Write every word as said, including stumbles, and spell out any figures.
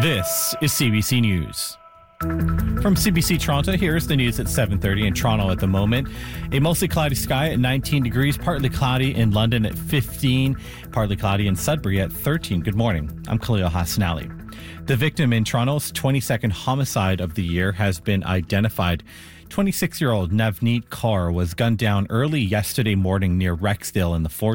This is C B C News. From C B C Toronto, here's the news at seven thirty in Toronto at the moment. A mostly cloudy sky at nineteen degrees, partly cloudy in London at fifteen, partly cloudy in Sudbury at thirteen. Good morning. I'm Khalil Hassanali. The victim in Toronto's twenty-second homicide of the year has been identified. twenty-six-year-old Navneet Kaur was gunned down early yesterday morning near Rexdale in the Fort